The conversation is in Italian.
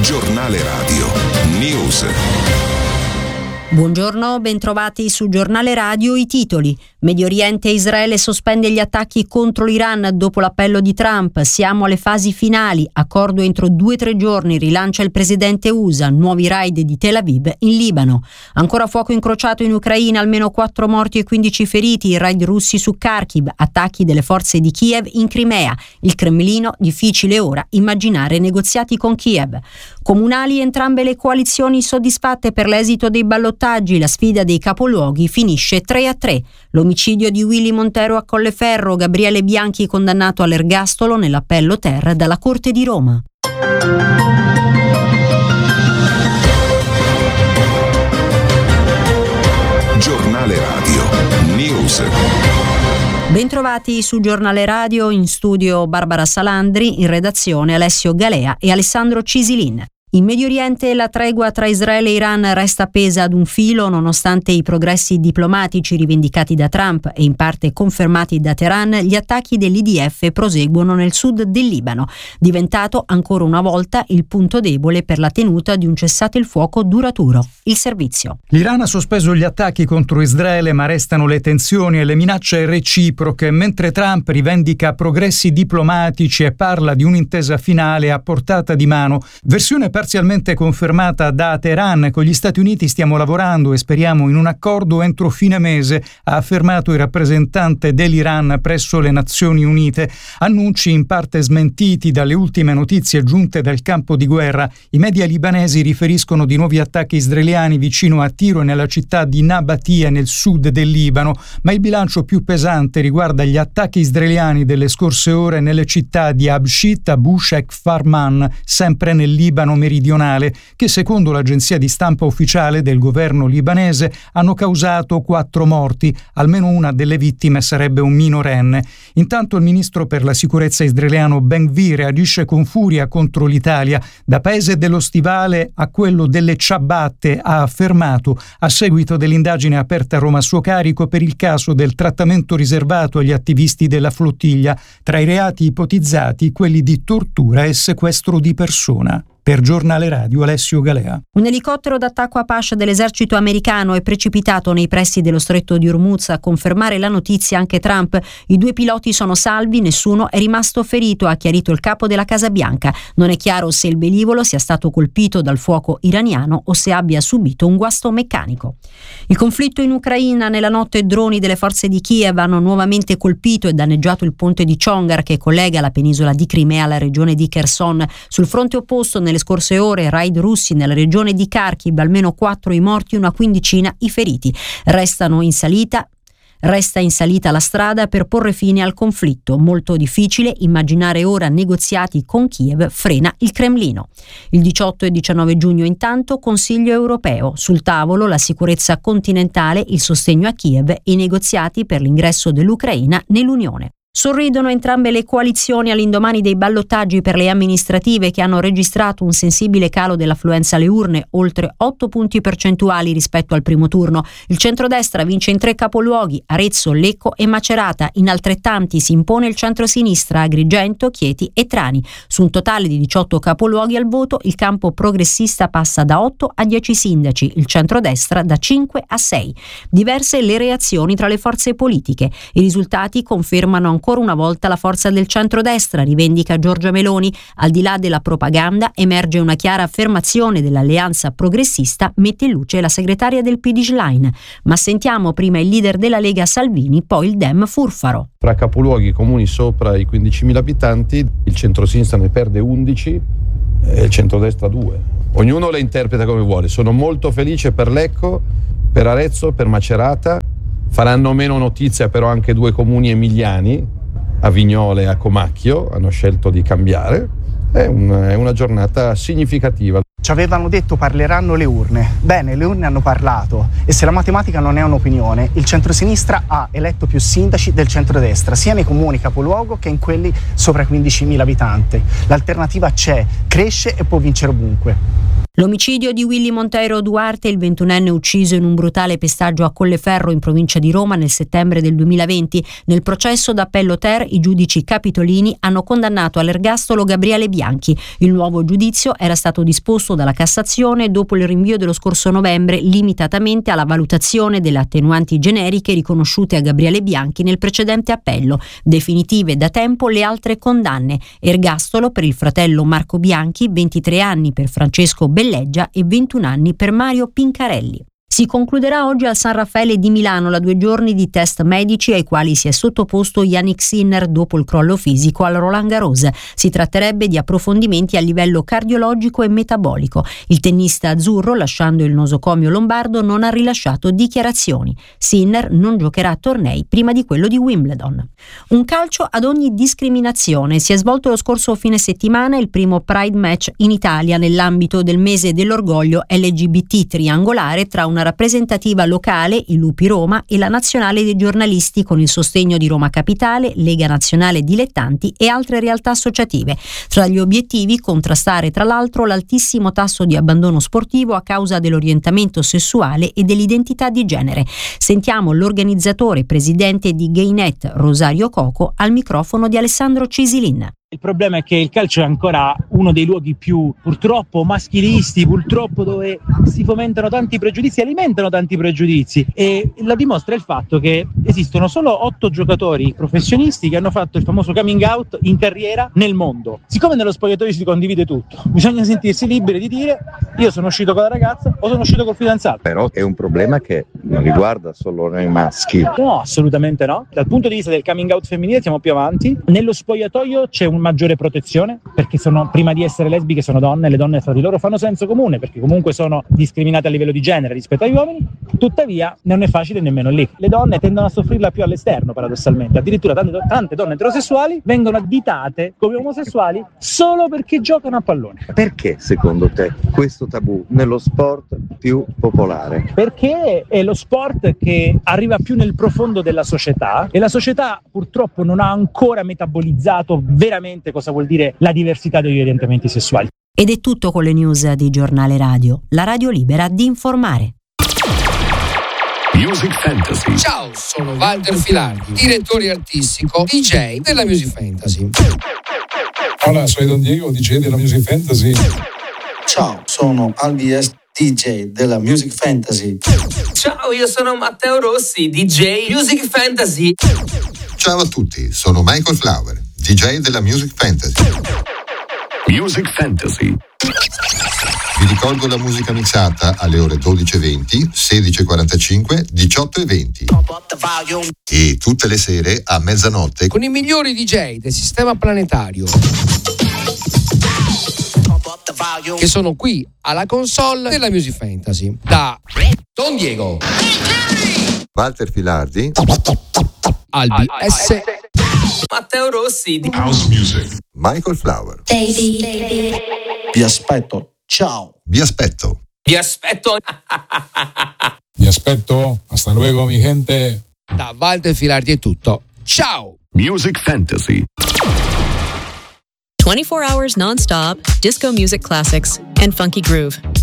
Giornale Radio News. Buongiorno, bentrovati su Giornale Radio. I titoli. Medio Oriente e Israele sospende gli attacchi contro l'Iran dopo l'appello di Trump. Siamo alle fasi finali. Accordo entro 2-3 giorni. Rilancia il presidente USA. Nuovi raid di Tel Aviv in Libano. Ancora fuoco incrociato in Ucraina. Almeno 4 morti e 15 feriti. I raid russi su Kharkiv. Attacchi delle forze di Kiev in Crimea. Il Cremlino. Difficile ora immaginare negoziati con Kiev. Comunali. Entrambe le coalizioni soddisfatte per l'esito dei ballottaggi. La sfida dei capoluoghi finisce 3-3. L'omicidio di Willy Montero a Colleferro, Gabriele Bianchi condannato all'ergastolo nell'appello Ter dalla Corte di Roma. Giornale Radio News. Bentrovati su Giornale Radio, in studio Barbara Salandri, in redazione Alessio Galea e Alessandro Cisilin. In Medio Oriente la tregua tra Israele e Iran resta appesa ad un filo nonostante i progressi diplomatici rivendicati da Trump e in parte confermati da Teheran. Gli attacchi dell'IDF proseguono nel sud del Libano, diventato ancora una volta il punto debole per la tenuta di un cessate il fuoco duraturo. Il servizio. L'Iran ha sospeso gli attacchi contro Israele, ma restano le tensioni e le minacce reciproche, mentre Trump rivendica progressi diplomatici e parla di un'intesa finale a portata di mano. Versione parzialmente confermata da Teheran: con gli Stati Uniti stiamo lavorando e speriamo in un accordo entro fine mese, ha affermato il rappresentante dell'Iran presso le Nazioni Unite. Annunci in parte smentiti dalle ultime notizie giunte dal campo di guerra. I media libanesi riferiscono di nuovi attacchi israeliani vicino a Tiro e nella città di Nabatia nel sud del Libano, ma il bilancio più pesante riguarda gli attacchi israeliani delle scorse ore nelle città di Abshit, Abush e Kfar-Man, sempre nel Libano meridionale, che secondo l'agenzia di stampa ufficiale del governo libanese hanno causato 4 morti. Almeno una delle vittime sarebbe un minorenne. Intanto il ministro per la sicurezza israeliano Ben-Gvir reagisce con furia contro l'Italia. Da paese dello stivale a quello delle ciabatte, ha affermato, a seguito dell'indagine aperta a Roma a suo carico per il caso del trattamento riservato agli attivisti della flottiglia. Tra i reati ipotizzati quelli di tortura e sequestro di persona. Per Giornale Radio Alessio Galea. Un elicottero d'attacco Apache dell'esercito americano è precipitato nei pressi dello stretto di Hormuz. A confermare la notizia anche Trump. I 2 piloti sono salvi, nessuno è rimasto ferito, ha chiarito il capo della Casa Bianca. Non è chiaro se il velivolo sia stato colpito dal fuoco iraniano o se abbia subito un guasto meccanico. Il conflitto in Ucraina. Nella notte droni delle forze di Kiev hanno nuovamente colpito e danneggiato il ponte di Chongar che collega la penisola di Crimea alla regione di Kherson. Sul fronte opposto, nelle scorse ore, raid russi nella regione di Kharkiv, almeno 4 i morti, una quindicina i feriti. Resta in salita la strada per porre fine al conflitto. Molto difficile immaginare ora negoziati con Kiev, frena il Cremlino. Il 18 e 19 giugno intanto Consiglio europeo. Sul tavolo la sicurezza continentale, il sostegno a Kiev e i negoziati per l'ingresso dell'Ucraina nell'Unione. Sorridono entrambe le coalizioni all'indomani dei ballottaggi per le amministrative che hanno registrato un sensibile calo dell'affluenza alle urne, oltre 8 punti percentuali rispetto al primo turno. Il centrodestra vince in 3 capoluoghi, Arezzo, Lecco e Macerata. In altrettanti si impone il centrosinistra, Agrigento, Chieti e Trani. Su un totale di 18 capoluoghi al voto, il campo progressista passa da 8 a 10 sindaci, il centrodestra da 5 a 6. Diverse le reazioni tra le forze politiche. I risultati confermano ancora una volta la forza del centrodestra, rivendica Giorgia Meloni. Al di là della propaganda emerge una chiara affermazione dell'alleanza progressista, mette in luce la segretaria del PD Schlein. Ma sentiamo prima il leader della Lega Salvini, poi il Dem Furfaro. Tra capoluoghi comuni sopra i 15.000 abitanti, il centrosinistra ne perde 11 e il centrodestra 2. Ognuno le interpreta come vuole. Sono molto felice per Lecco, per Arezzo, per Macerata. Faranno meno notizia però anche 2 comuni emiliani, a Vignole e a Comacchio, hanno scelto di cambiare. È una giornata significativa. Ci avevano detto parleranno le urne. Bene, le urne hanno parlato e se la matematica non è un'opinione, il centrosinistra ha eletto più sindaci del centrodestra, sia nei comuni capoluogo che in quelli sopra i 15.000 abitanti. L'alternativa c'è, cresce e può vincere ovunque. L'omicidio di Willy Monteiro Duarte, il 21enne ucciso in un brutale pestaggio a Colleferro in provincia di Roma nel settembre del 2020. Nel processo d'appello Ter, i giudici capitolini hanno condannato all'ergastolo Gabriele Bianchi. Il nuovo giudizio era stato disposto dalla Cassazione dopo il rinvio dello scorso novembre, limitatamente alla valutazione delle attenuanti generiche riconosciute a Gabriele Bianchi nel precedente appello. Definitive da tempo le altre condanne. Ergastolo per il fratello Marco Bianchi, 23 anni per Francesco Belleggia e 21 anni per Mario Pincarelli. Si concluderà oggi al San Raffaele di Milano la 2 giorni di test medici ai quali si è sottoposto Yannick Sinner dopo il crollo fisico al Roland Garros. Si tratterebbe di approfondimenti a livello cardiologico e metabolico. Il tennista azzurro, lasciando il nosocomio lombardo, non ha rilasciato dichiarazioni. Sinner non giocherà tornei prima di quello di Wimbledon. Un calcio ad ogni discriminazione. Si è svolto lo scorso fine settimana il primo Pride Match in Italia nell'ambito del mese dell'orgoglio LGBT triangolare tra una rappresentativa locale, i Lupi Roma, e la Nazionale dei giornalisti con il sostegno di Roma Capitale, Lega Nazionale Dilettanti e altre realtà associative. Tra gli obiettivi contrastare tra l'altro l'altissimo tasso di abbandono sportivo a causa dell'orientamento sessuale e dell'identità di genere. Sentiamo l'organizzatore e presidente di Gaynet, Rosario Coco, al microfono di Alessandro Cisilin. Il problema è che il calcio è ancora uno dei luoghi più, purtroppo, maschilisti, purtroppo dove si fomentano tanti pregiudizi, alimentano tanti pregiudizi, e la dimostra il fatto che esistono solo 8 giocatori professionisti che hanno fatto il famoso coming out in carriera nel mondo. Siccome nello spogliatoio si condivide tutto, bisogna sentirsi liberi di dire: io sono uscito con la ragazza o sono uscito col fidanzato. Però è un problema che non riguarda solo noi maschi. No, assolutamente no. Dal punto di vista del coming out femminile siamo più avanti. Nello spogliatoio c'è un maggiore protezione, perché prima di essere lesbiche sono donne, le donne fra di loro fanno senso comune, perché comunque sono discriminate a livello di genere rispetto agli uomini. Tuttavia non è facile nemmeno lì. Le donne tendono a soffrirla più all'esterno, paradossalmente. Addirittura tante donne eterosessuali vengono additate come omosessuali solo perché giocano a pallone. Perché secondo te questo tabù nello sport più popolare? Perché è lo sport che arriva più nel profondo della società, e la società purtroppo non ha ancora metabolizzato veramente cosa vuol dire la diversità degli orientamenti sessuali. Ed è tutto con le news di Giornale Radio, la radio libera di informare. Music Fantasy. Ciao, sono Walter Filardi, direttore artistico, DJ della Music Fantasy. Hola, soy Don Diego, DJ della Music Fantasy. Ciao, sono Albies, DJ della Music Fantasy. Ciao, io sono Matteo Rossi, DJ Music Fantasy. Ciao a tutti, sono Michael Flower, DJ della Music Fantasy. Music Fantasy. Vi ricordo la musica mixata alle ore 12:20, 16:45, 18:20. E tutte le sere a mezzanotte con i migliori DJ del sistema planetario, che sono qui alla console della Music Fantasy. Da Don Diego, Walter Filardi, Albi S, Matteo Rossi, House Music, Michael Flower. Vi aspetto. Ciao. Vi aspetto. Vi aspetto. Vi aspetto. Hasta luego, mi gente. Da Walter Filardi è tutto. Ciao. Music Fantasy. 24 hours non-stop, disco music classics, and funky groove.